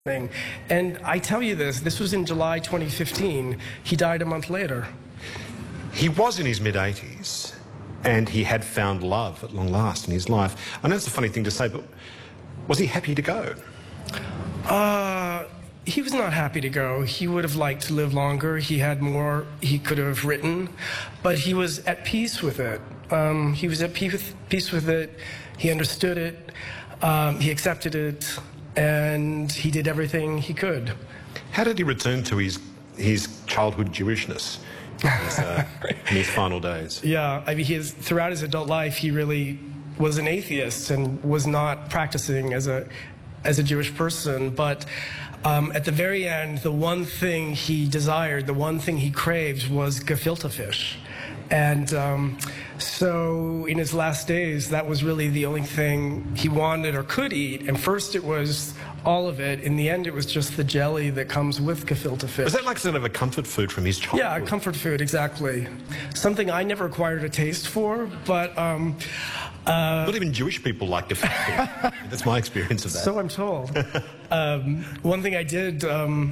thing. And I tell you this was in July 2015. He died a month later. He was in his mid-80s, and he had found love at long last in his life. I know it's a funny thing to say, but was he happy to go? He was not happy to go. He would have liked to live longer. He had more he could have written, but he was at peace with it. He was at peace with it. He understood it. He accepted it. And he did everything he could. How did he return to his childhood Jewishness in his final days? Yeah, I mean, throughout his adult life, he really was an atheist and was not practicing as a Jewish person. But at the very end, the one thing he desired, the one thing he craved was gefilte fish. And so in his last days, that was really the only thing he wanted or could eat. And first it was all of it. In the end, it was just the jelly that comes with gefilte fish. Was that like sort of a comfort food from his childhood? Yeah, comfort food, exactly. Something I never acquired a taste for, but... not even Jewish people like gefilte fish. That's my experience of that. So I'm told. One thing I did,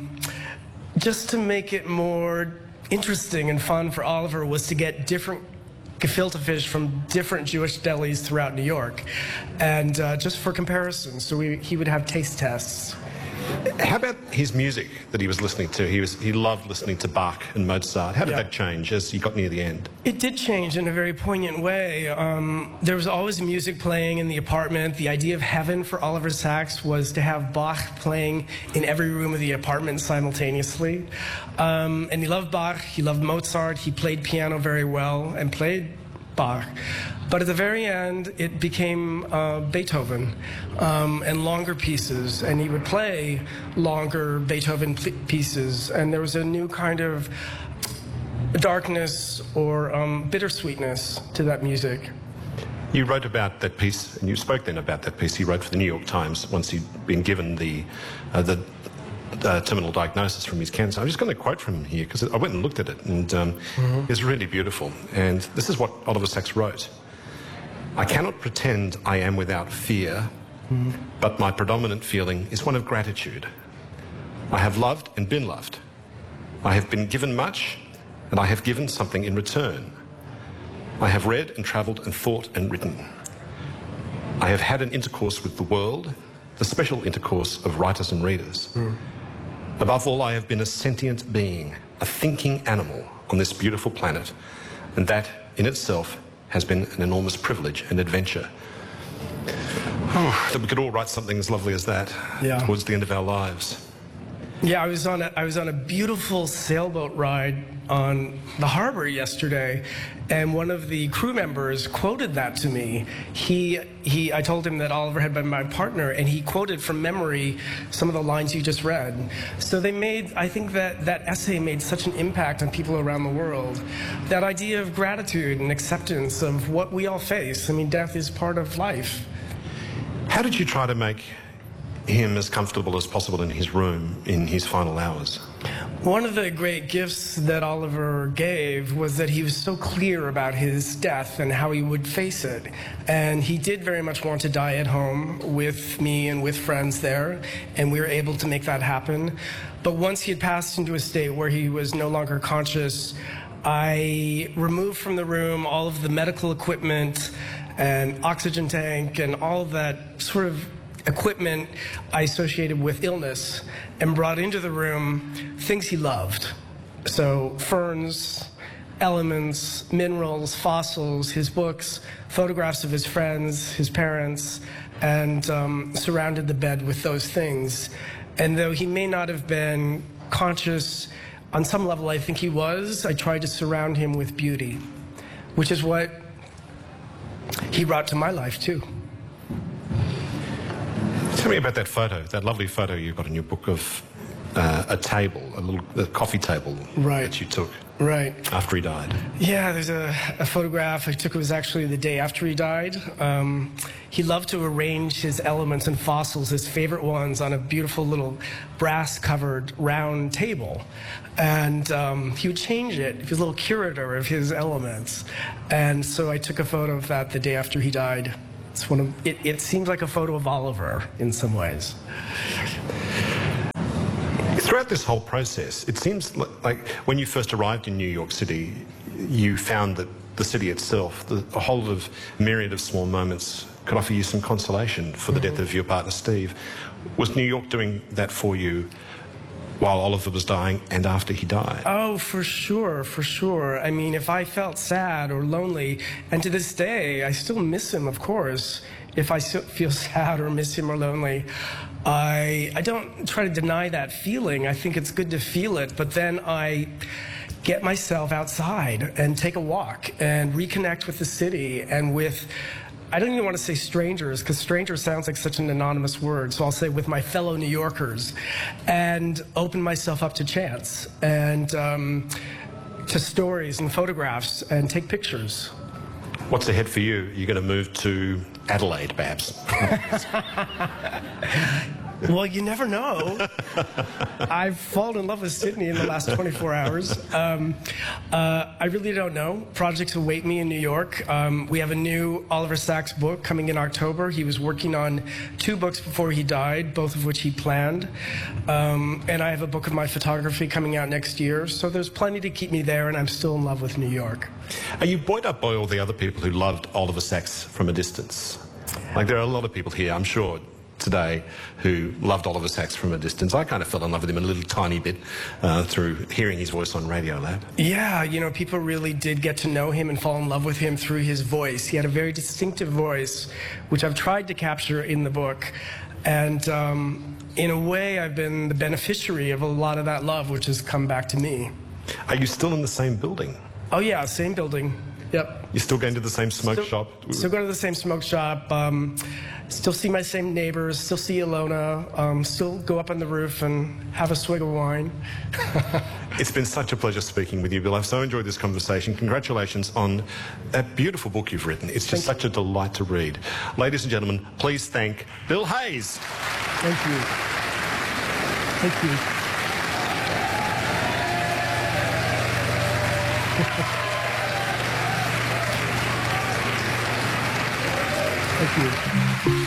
just to make it more interesting and fun for Oliver, was to get different gefilte fish from different Jewish delis throughout New York, and just for comparison, so he would have taste tests. How about his music that he was listening to? He loved listening to Bach and Mozart. How did that change as he got near the end? It did change in a very poignant way. There was always music playing in the apartment. The idea of heaven for Oliver Sacks was to have Bach playing in every room of the apartment simultaneously. And he loved Bach, he loved Mozart, he played piano very well and played Bach. But at the very end, it became Beethoven and longer pieces, and he would play longer Beethoven pieces, and there was a new kind of darkness or bittersweetness to that music. You wrote about that piece, and you spoke then about that piece he wrote for the New York Times once he'd been given the terminal diagnosis from his cancer. I'm just going to quote from here because I went and looked at it, and it's really beautiful. And this is what Oliver Sacks wrote. I cannot pretend I am without fear, but my predominant feeling is one of gratitude. I have loved and been loved. I have been given much, and I have given something in return. I have read and travelled and thought and written. I have had an intercourse with the world, the special intercourse of writers and readers. Above all, I have been a sentient being, a thinking animal on this beautiful planet, and that in itself has been an enormous privilege and adventure. That we could all write something as lovely as that towards the end of our lives. Yeah, I was on a beautiful sailboat ride on the harbor yesterday, and one of the crew members quoted that to me. I told him that Oliver had been my partner, and he quoted from memory some of the lines you just read. So I think that essay made such an impact on people around the world. That idea of gratitude and acceptance of what we all face. I mean, death is part of life. How did you try to make him as comfortable as possible in his room in his final hours? One of the great gifts that Oliver gave was that he was so clear about his death and how he would face it. And he did very much want to die at home with me and with friends there, and we were able to make that happen. But once he had passed into a state where he was no longer conscious, I removed from the room all of the medical equipment and oxygen tank and all of that sort of equipment I associated with illness, and brought into the room things he loved. So ferns, elements, minerals, fossils, his books, photographs of his friends, his parents, and surrounded the bed with those things. And though he may not have been conscious, on some level I think he was, I tried to surround him with beauty, which is what he brought to my life too. Tell me about that photo, that lovely photo you got in your book of a table, a coffee table that you took after he died. Yeah, there's a photograph I took. It was actually the day after he died. He loved to arrange his elements and fossils, his favorite ones, on a beautiful little brass-covered round table. And he would change it. He was a little curator of his elements. And so I took a photo of that the day after he died. It seems like a photo of Oliver in some ways. Throughout this whole process, it seems like when you first arrived in New York City, you found that the city itself, a whole lot of myriad of small moments could offer you some consolation for the death of your partner, Steve. Was New York doing that for you while Oliver was dying and after he died? Oh, for sure, for sure. I mean, if I felt sad or lonely, and to this day, I still miss him, of course. If I feel sad or miss him or lonely, I don't try to deny that feeling. I think it's good to feel it, but then I get myself outside and take a walk and reconnect with the city and with, I don't even want to say strangers, because stranger sounds like such an anonymous word, so I'll say with my fellow New Yorkers, and open myself up to chance and to stories and photographs and take pictures. What's ahead for you? You're going to move to Adelaide, Babs. Well, you never know. I've fallen in love with Sydney in the last 24 hours. I really don't know. Projects await me in New York. We have a new Oliver Sacks book coming in October. He was working on 2 books before he died, both of which he planned. And I have a book of my photography coming out next year. So there's plenty to keep me there, and I'm still in love with New York. Are you buoyed up by all the other people who loved Oliver Sacks from a distance? Like, there are a lot of people here, I'm sure, today who loved Oliver Sacks from a distance. I kind of fell in love with him a little tiny bit through hearing his voice on Radiolab. Yeah, you know, people really did get to know him and fall in love with him through his voice. He had a very distinctive voice, which I've tried to capture in the book. And in a way, I've been the beneficiary of a lot of that love, which has come back to me. Are you still in the same building? Oh, yeah, same building. Yep. You're still going to the same smoke shop? Still go to the same smoke shop. Still see my same neighbors. Still see Ilona. Still go up on the roof and have a swig of wine. It's been such a pleasure speaking with you, Bill. I've so enjoyed this conversation. Congratulations on that beautiful book you've written. It's just such a delight to read. Ladies and gentlemen, please thank Bill Hayes. Thank you. Thank you. Thank you.